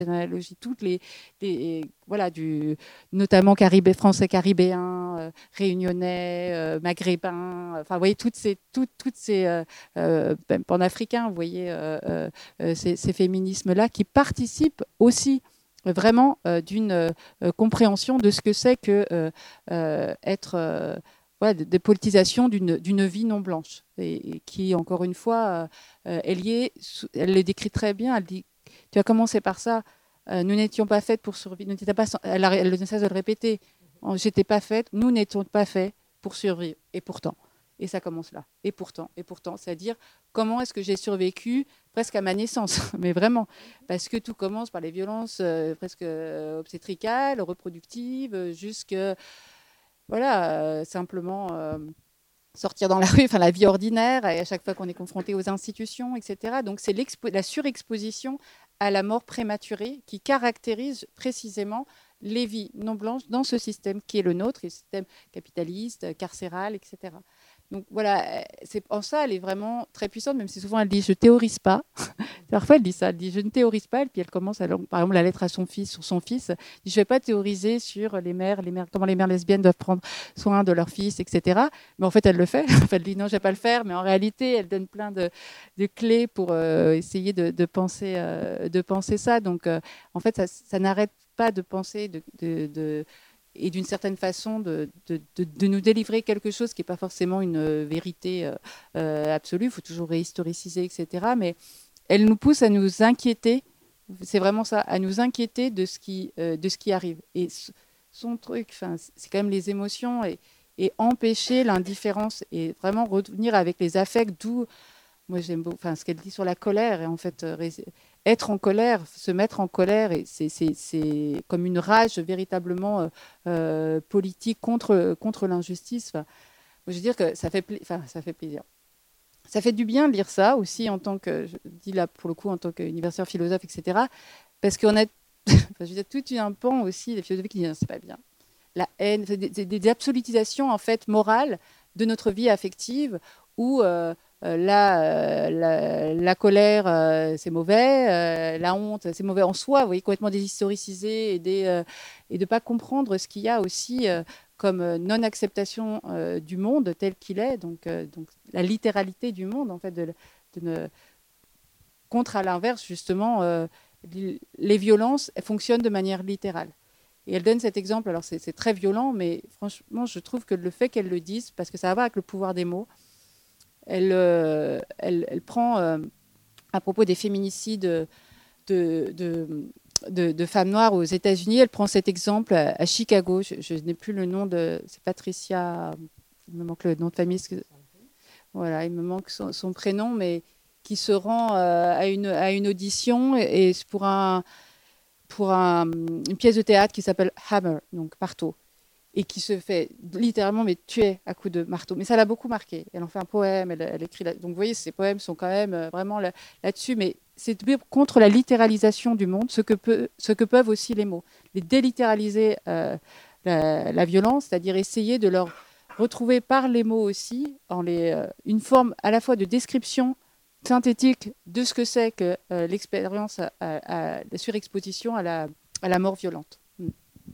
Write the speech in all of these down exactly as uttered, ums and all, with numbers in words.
analogie, toutes les, les voilà, du, notamment caribé, français caribéens, euh, réunionnais, euh, maghrébins, enfin, vous voyez, toutes ces, toutes, toutes ces euh, euh, même panafricains, vous voyez, euh, euh, ces, ces féminismes-là qui participent aussi vraiment euh, d'une euh, compréhension de ce que c'est que euh, euh, être euh, ouais, de, de politisation d'une, d'une vie non blanche et, et qui, encore une fois, euh, est liée, elle le décrit très bien, elle dit, tu as commencé par ça, euh, nous n'étions pas faites pour survivre, nous pas, elle, elle ne cesse de le répéter, j'étais pas faite, nous n'étions pas faits pour survivre, et pourtant. Et ça commence là. Et pourtant, et pourtant, c'est-à-dire comment est-ce que j'ai survécu presque à ma naissance, mais vraiment, parce que tout commence par les violences euh, presque obstétricales, reproductives, jusque voilà, euh, simplement euh, sortir dans la rue, enfin la vie ordinaire, et à chaque fois qu'on est confronté aux institutions, et cetera. Donc c'est la surexposition à la mort prématurée qui caractérise précisément les vies non blanches dans ce système qui est le nôtre, le système capitaliste, carcéral, et cetera. Donc voilà, c'est, en ça, elle est vraiment très puissante, même si souvent elle dit « je théorise pas ». Parfois, elle dit ça, elle dit « je ne théorise pas », et puis elle commence, à, par exemple, la lettre à son fils, sur son fils, elle dit « je ne vais pas théoriser sur les mères, les mères, comment les mères lesbiennes doivent prendre soin de leurs fils, et cetera » Mais en fait, elle le fait. Elle dit « non, je ne vais pas le faire », mais en réalité, elle donne plein de, de clés pour euh, essayer de, de, penser, euh, de penser ça. Donc, euh, en fait, ça, ça n'arrête pas de penser, de... de, de et d'une certaine façon de, de, de, de nous délivrer quelque chose qui n'est pas forcément une euh, vérité euh, absolue, il faut toujours réhistoriciser, et cetera. Mais elle nous pousse à nous inquiéter, c'est vraiment ça, à nous inquiéter de ce qui, euh, de ce qui arrive. Et son truc, c'est quand même les émotions et, et empêcher l'indifférence et vraiment revenir avec les affects, d'où, moi j'aime beaucoup, ce qu'elle dit sur la colère, et en fait... Euh, être en colère, se mettre en colère, et c'est, c'est, c'est comme une rage véritablement euh, politique contre, contre l'injustice. Enfin, je veux dire que ça fait, pla- enfin, ça fait plaisir. Ça fait du bien de lire ça aussi en tant que, je dis là pour le coup, en tant qu'universitaire, philosophe, et cetera. Parce qu'on a, enfin, je veux dire, tout un pan aussi des philosophes qui disent c'est pas bien. La haine, c'est des, des, des absolutisations en fait morales de notre vie affective où euh, Euh, la, euh, la, la colère, euh, c'est mauvais, euh, la honte, c'est mauvais en soi, vous voyez, complètement déshistoriciser et, des, euh, et de ne pas comprendre ce qu'il y a aussi euh, comme non-acceptation euh, du monde tel qu'il est, donc, euh, donc la littéralité du monde, en fait, de, de ne... contre à l'inverse, justement, euh, les violences elles fonctionnent de manière littérale. Et elle donne cet exemple, alors c'est, c'est très violent, mais franchement, je trouve que le fait qu'elle le dise, parce que ça va voir avec le pouvoir des mots, Elle, euh, elle, elle prend, euh, à propos des féminicides de, de, de, de femmes noires aux États-Unis, elle prend cet exemple à, à Chicago. Je, je n'ai plus le nom de... C'est Patricia... Il me manque le nom de famille. Que, voilà, il me manque son, son prénom, mais qui se rend euh, à, une, à une audition et, et pour, un, pour un, une pièce de théâtre qui s'appelle Hammer, donc marteau, et qui se fait littéralement mais tuer à coups de marteau. Mais ça l'a beaucoup marqué. Elle en fait un poème, elle, elle écrit... La... Donc vous voyez, ces poèmes sont quand même vraiment là, là-dessus, mais c'est contre la littéralisation du monde, ce que, peut, ce que peuvent aussi les mots. Les délittéraliser euh, la, la violence, c'est-à-dire essayer de leur retrouver par les mots aussi en les, euh, une forme à la fois de description synthétique de ce que c'est que euh, l'expérience à, à, à la surexposition à la, à la mort violente. Mm.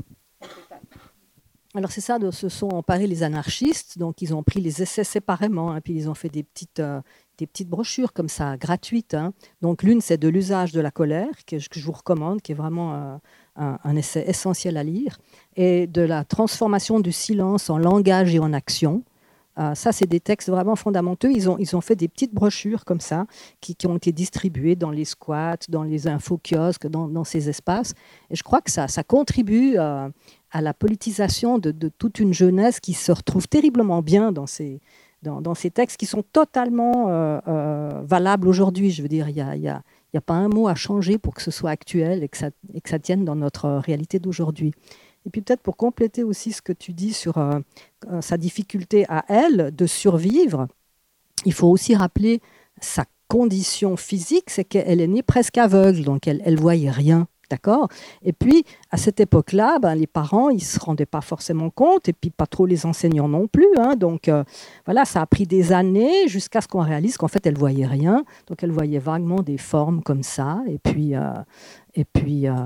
Alors c'est ça, de se sont emparés les anarchistes, donc ils ont pris les essais séparément, hein, puis ils ont fait des petites, euh, des petites brochures comme ça, gratuites. Hein. Donc l'une, c'est de l'usage de la colère, que je, que je vous recommande, qui est vraiment euh, un, un essai essentiel à lire, et de la transformation du silence en langage et en action. Euh, ça, c'est des textes vraiment fondamentaux. Ils ont, ils ont fait des petites brochures comme ça, qui, qui ont été distribuées dans les squats, dans les info-kiosques, dans, dans ces espaces. Et je crois que ça, ça contribue euh, à la politisation de, de toute une jeunesse qui se retrouve terriblement bien dans ces, dans, dans ces textes qui sont totalement euh, euh, valables aujourd'hui. Je veux dire, il n'y a, y a, y a pas un mot à changer pour que ce soit actuel et que ça, et que ça tienne dans notre réalité d'aujourd'hui. Et puis peut-être pour compléter aussi ce que tu dis sur euh, sa difficulté à elle de survivre, il faut aussi rappeler sa condition physique, c'est qu'elle est née presque aveugle, donc elle ne voyait rien. D'accord ? Et puis, à cette époque-là, ben, les parents, ils ne se rendaient pas forcément compte, et puis pas trop les enseignants non plus. Hein. Donc, euh, voilà, ça a pris des années jusqu'à ce qu'on réalise qu'en fait, elle ne voyait rien. Donc, elle voyait vaguement des formes comme ça. Et puis, euh, et puis euh,